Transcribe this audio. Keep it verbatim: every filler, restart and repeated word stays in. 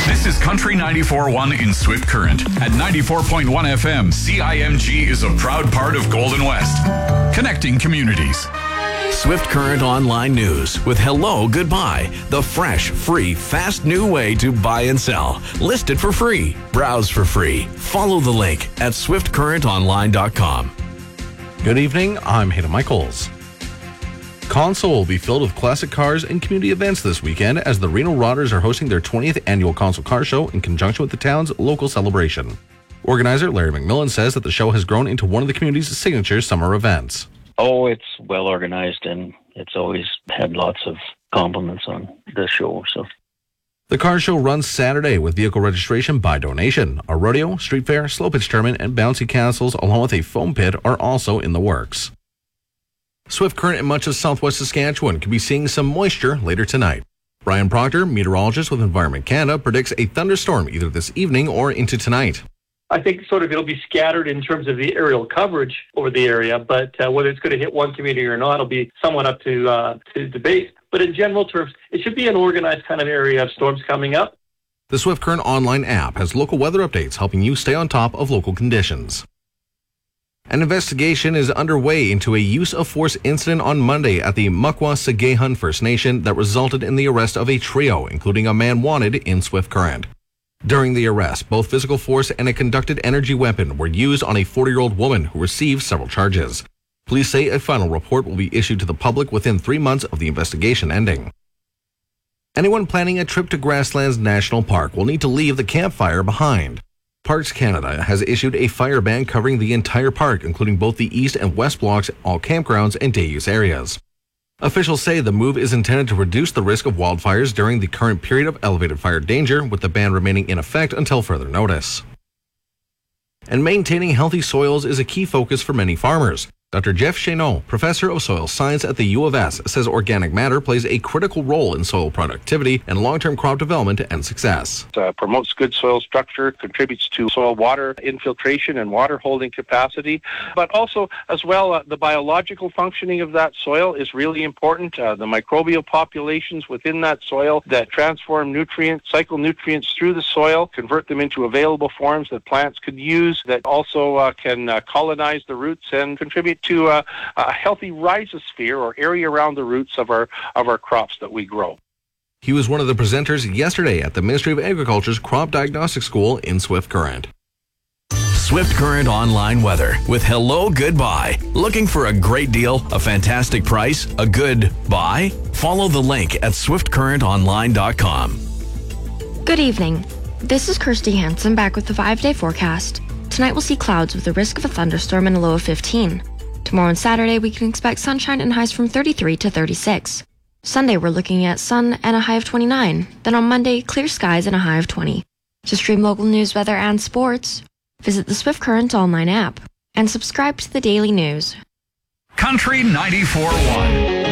This is Country ninety-four point one in Swift Current. At ninety-four point one F M, C I M G is a proud part of Golden West, connecting communities. Swift Current Online News with Hello Goodbye, the fresh, free, fast new way to buy and sell. List it for free, browse for free. Follow the link at swift current online dot com. Good evening, I'm Hayden Michaels. Console will be filled with classic cars and community events this weekend as the Reno Rodders are hosting their twentieth annual Console Car Show in conjunction with the town's local celebration. Organizer Larry McMillan says that the show has grown into one of the community's signature summer events. Oh, it's well organized, and it's always had lots of compliments on the show. So, the car show runs Saturday with vehicle registration by donation. A rodeo, street fair, slow pitch tournament, and bouncy castles, along with a foam pit, are also in the works. Swift Current in much of southwest Saskatchewan could be seeing some moisture later tonight. Brian Proctor, meteorologist with Environment Canada, predicts a thunderstorm either this evening or into tonight. I think sort of it'll be scattered in terms of the aerial coverage over the area, but uh, whether it's going to hit one community or not will be somewhat up to uh, to debate. But in general terms, it should be an organized kind of area of storms coming up. The Swift Current online app has local weather updates helping you stay on top of local conditions. An investigation is underway into a use of force incident on Monday at the Muckwa Sagehun First Nation that resulted in the arrest of a trio, including a man wanted in Swift Current. During the arrest, both physical force and a conducted energy weapon were used on a forty-year-old woman who received several charges. Police say a final report will be issued to the public within three months of the investigation ending. Anyone planning a trip to Grasslands National Park will need to leave the campfire behind. Parks Canada has issued a fire ban covering the entire park, including both the east and west blocks, all campgrounds, and day-use areas. Officials say the move is intended to reduce the risk of wildfires during the current period of elevated fire danger, with the ban remaining in effect until further notice. And maintaining healthy soils is a key focus for many farmers. Doctor Jeff Cheneau, professor of soil science at the U of S, says organic matter plays a critical role in soil productivity and long-term crop development and success. It uh, promotes good soil structure, contributes to soil water infiltration and water holding capacity, but also as well uh, the biological functioning of that soil is really important. Uh, the microbial populations within that soil that transform nutrients, cycle nutrients through the soil, convert them into available forms that plants could use, that also uh, can uh, colonize the roots and contribute to uh, a healthy rhizosphere or area around the roots of our of our crops that we grow. He was one of the presenters yesterday at the Ministry of Agriculture's Crop Diagnostic School in Swift Current. Swift Current Online Weather with Hello Goodbye. Looking for a great deal, a fantastic price, a good buy? Follow the link at swift current online dot com. Good evening. This is Kirsty Hansen back with the five-day forecast. Tonight we'll see clouds with a risk of a thunderstorm and a low of fifteen. Tomorrow and Saturday, we can expect sunshine and highs from thirty-three to thirty-six. Sunday, we're looking at sun and a high of twenty-nine. Then on Monday, clear skies and a high of twenty. To stream local news, weather, and sports, visit the Swift Current online app and subscribe to the daily news. Country ninety-four point one.